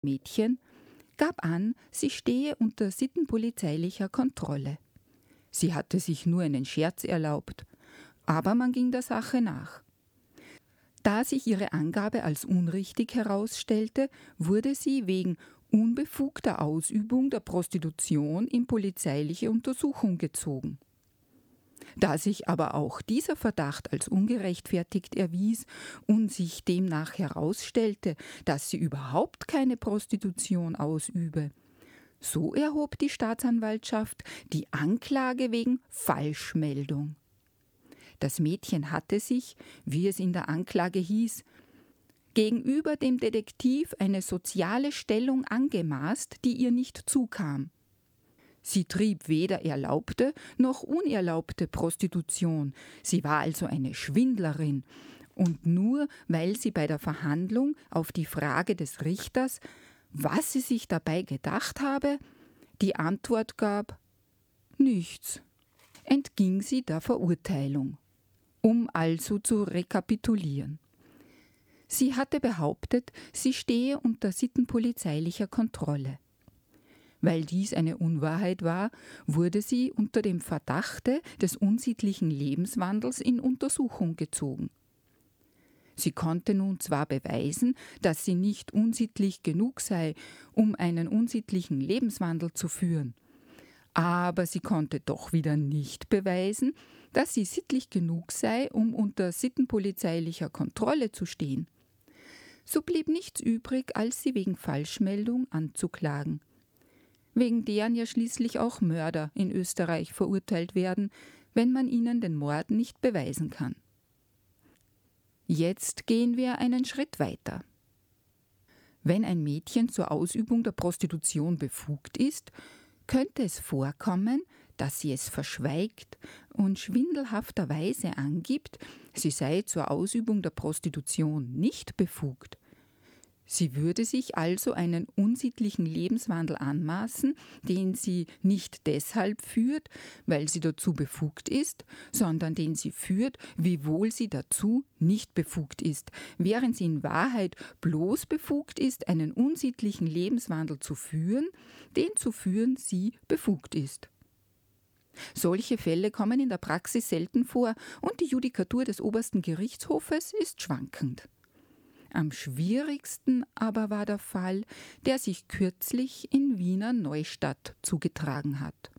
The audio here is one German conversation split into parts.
Mädchen gab an, sie stehe unter sittenpolizeilicher Kontrolle. Sie hatte sich nur einen Scherz erlaubt, aber man ging der Sache nach. Da sich ihre Angabe als unrichtig herausstellte, wurde sie wegen unbefugter Ausübung der Prostitution in polizeiliche Untersuchung gezogen. Da sich aber auch dieser Verdacht als ungerechtfertigt erwies und sich demnach herausstellte, dass sie überhaupt keine Prostitution ausübe, so erhob die Staatsanwaltschaft die Anklage wegen Falschmeldung. Das Mädchen hatte sich, wie es in der Anklage hieß, gegenüber dem Detektiv eine soziale Stellung angemaßt, die ihr nicht zukam. Sie trieb weder erlaubte noch unerlaubte Prostitution. Sie war also eine Schwindlerin. Und nur weil sie bei der Verhandlung auf die Frage des Richters, was sie sich dabei gedacht habe, die Antwort gab: nichts, entging sie der Verurteilung. Um also zu rekapitulieren. Sie hatte behauptet, sie stehe unter sittenpolizeilicher Kontrolle. Weil dies eine Unwahrheit war, wurde sie unter dem Verdachte des unsittlichen Lebenswandels in Untersuchung gezogen. Sie konnte nun zwar beweisen, dass sie nicht unsittlich genug sei, um einen unsittlichen Lebenswandel zu führen, aber sie konnte doch wieder nicht beweisen, dass sie sittlich genug sei, um unter sittenpolizeilicher Kontrolle zu stehen. So blieb nichts übrig, als sie wegen Falschmeldung anzuklagen, wegen deren ja schließlich auch Mörder in Österreich verurteilt werden, wenn man ihnen den Mord nicht beweisen kann. Jetzt gehen wir einen Schritt weiter. Wenn ein Mädchen zur Ausübung der Prostitution befugt ist, könnte es vorkommen, dass sie es verschweigt und schwindelhafterweise angibt, sie sei zur Ausübung der Prostitution nicht befugt. Sie würde sich also einen unsittlichen Lebenswandel anmaßen, den sie nicht deshalb führt, weil sie dazu befugt ist, sondern den sie führt, wiewohl sie dazu nicht befugt ist, während sie in Wahrheit bloß befugt ist, einen unsittlichen Lebenswandel zu führen, den zu führen sie befugt ist. Solche Fälle kommen in der Praxis selten vor und die Judikatur des obersten Gerichtshofes ist schwankend. Am schwierigsten aber war der Fall, der sich kürzlich in Wiener Neustadt zugetragen hat.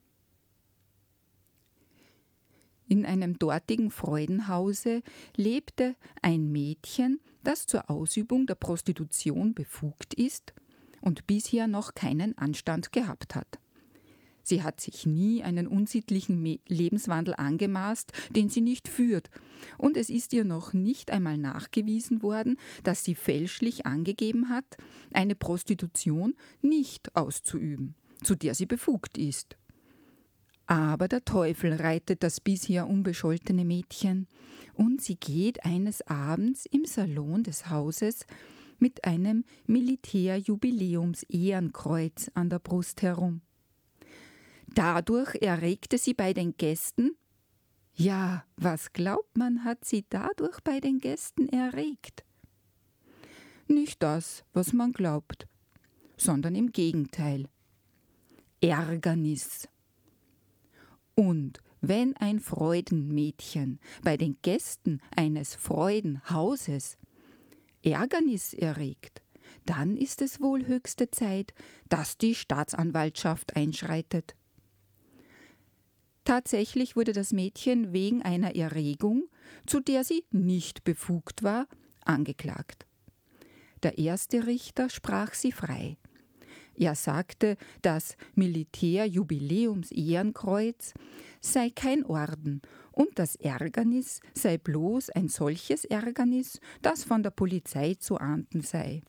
In einem dortigen Freudenhause lebte ein Mädchen, das zur Ausübung der Prostitution befugt ist und bisher noch keinen Anstand gehabt hat. Sie hat sich nie einen unsittlichen Lebenswandel angemaßt, den sie nicht führt, und es ist ihr noch nicht einmal nachgewiesen worden, dass sie fälschlich angegeben hat, eine Prostitution nicht auszuüben, zu der sie befugt ist. Aber der Teufel reitet das bisher unbescholtene Mädchen, und sie geht eines Abends im Salon des Hauses mit einem Militärjubiläums-Ehrenkreuz an der Brust herum. Dadurch erregte sie bei den Gästen, ja, was glaubt man, hat sie dadurch bei den Gästen erregt? Nicht das, was man glaubt, sondern im Gegenteil. Ärgernis. Und wenn ein Freudenmädchen bei den Gästen eines Freudenhauses Ärgernis erregt, dann ist es wohl höchste Zeit, dass die Staatsanwaltschaft einschreitet. Tatsächlich wurde das Mädchen wegen einer Erregung, zu der sie nicht befugt war, angeklagt. Der erste Richter sprach sie frei. Er sagte, das Militärjubiläums-Ehrenkreuz sei kein Orden und das Ärgernis sei bloß ein solches Ärgernis, das von der Polizei zu ahnden sei.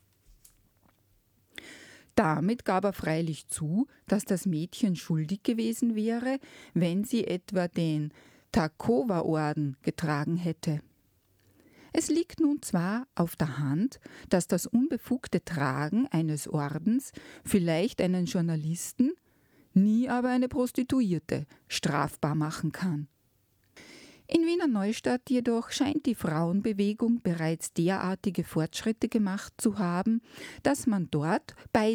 Damit gab er freilich zu, dass das Mädchen schuldig gewesen wäre, wenn sie etwa den Takover-Orden getragen hätte. Es liegt nun zwar auf der Hand, dass das unbefugte Tragen eines Ordens vielleicht einen Journalisten, nie aber eine Prostituierte strafbar machen kann. In Wiener Neustadt jedoch scheint die Frauenbewegung bereits derartige Fortschritte gemacht zu haben, dass man dort bei